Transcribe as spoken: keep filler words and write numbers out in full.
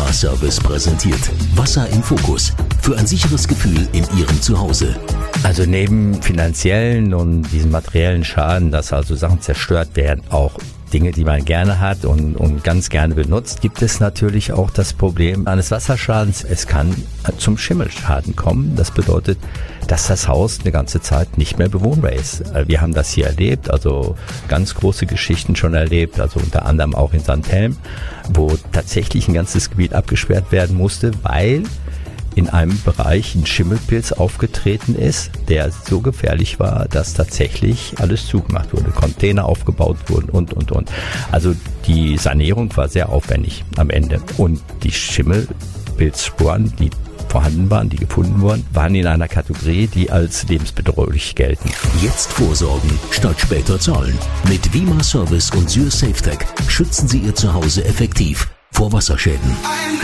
Wima Service präsentiert Wasser im Fokus für ein sicheres Gefühl in Ihrem Zuhause. Also neben finanziellen und diesem materiellen Schaden, dass also Sachen zerstört werden, auch Dinge, die man gerne hat und, und ganz gerne benutzt, gibt es natürlich auch das Problem eines Wasserschadens. Es kann zum Schimmelschaden kommen. Das bedeutet, dass das Haus eine ganze Zeit nicht mehr bewohnbar ist. Wir haben das hier erlebt, also ganz große Geschichten schon erlebt, also unter anderem auch in Sandhelm, wo tatsächlich ein ganzes Gebiet abgesperrt werden musste, weil in einem Bereich ein Schimmelpilz aufgetreten ist, der so gefährlich war, dass tatsächlich alles zugemacht wurde, Container aufgebaut wurden und, und, und. Also die Sanierung war sehr aufwendig am Ende. Und die Schimmelpilzsporen, die vorhanden waren, die gefunden wurden, waren in einer Kategorie, die als lebensbedrohlich gelten. Jetzt vorsorgen statt später zahlen. Mit Wima Service und SürSafeTech schützen Sie Ihr Zuhause effektiv vor Wasserschäden.